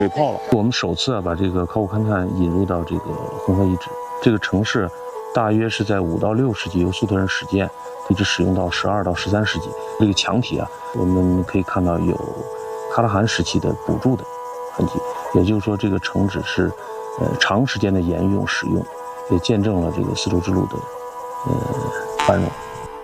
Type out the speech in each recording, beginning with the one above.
水泡了。我们首次把这个考古勘探引入到这个红河遗址。这个城市大约是在5到6世纪由粟特人始建，一直使用到12到13世纪。这个墙体啊，我们可以看到有喀拉汗时期的补筑的痕迹，也就是说，这个城址是长时间的沿用使用，也见证了这个丝绸之路的繁荣。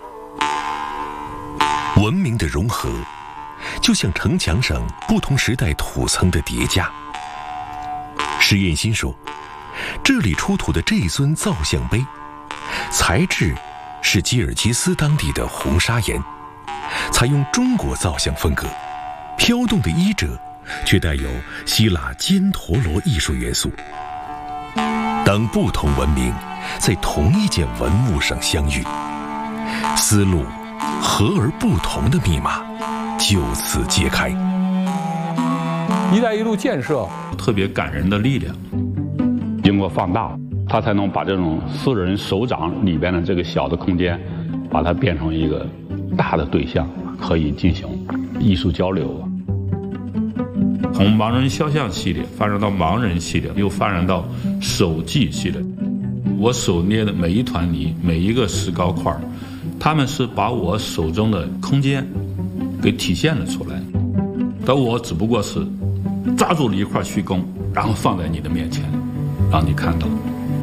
文明的融合，就像城墙上不同时代土层的叠加。施彦新说，这里出土的这一尊造像碑，材质是吉尔吉斯当地的红砂岩，采用中国造像风格，飘动的衣褶却带有希腊犍陀罗艺术元素。当不同文明在同一件文物上相遇，思路和而不同的密码就此揭开。 一带一路建设特别感人的力量，经过放大，它才能把这种私人手掌里边的这个小的空间，把它变成一个大的对象，可以进行艺术交流。从盲人肖像系列发展到盲人系列，又发展到手迹系列。我手捏的每一团泥，每一个石膏块，他们是把我手中的空间给体现了出来，但我只不过是抓住了一块虚空，然后放在你的面前，让你看到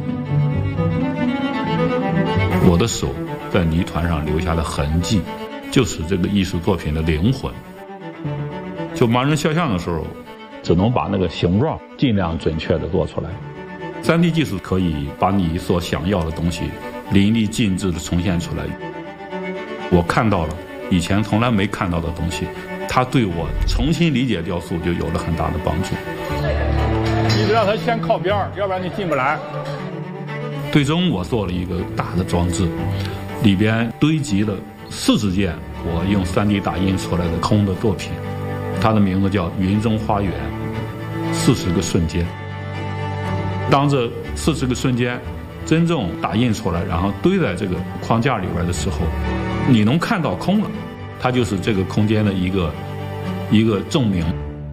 我的手在泥团上留下的痕迹，就是这个艺术作品的灵魂。就盲人肖像的时候，只能把那个形状尽量准确地做出来。3D 技术可以把你所想要的东西淋漓尽致地重现出来。我看到了以前从来没看到的东西，它对我重新理解雕塑就有了很大的帮助。你得让它先靠边儿，要不然你进不来。最终我做了一个大的装置，里边堆积了40件我用3D 打印出来的空的作品，它的名字叫《云中花园》，40个瞬间。当这40个瞬间真正打印出来，然后堆在这个框架里边的时候，你能看到空了，它就是这个空间的一个证明。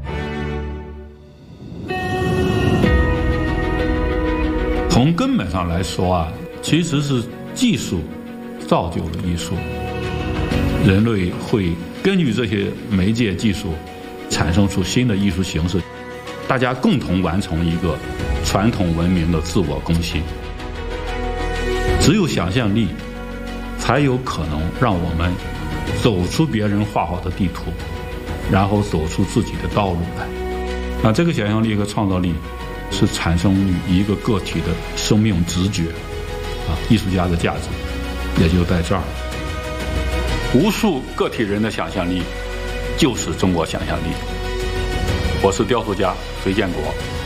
从根本上来说啊，其实是技术造就了艺术，人类会根据这些媒介技术产生出新的艺术形式，大家共同完成一个传统文明的自我更新。只有想象力才有可能让我们走出别人画好的地图，然后走出自己的道路来。那这个想象力和创造力是产生于一个个体的生命直觉艺术家的价值也就在这儿。无数个体人的想象力就是中国想象力。我是雕塑家隋建国。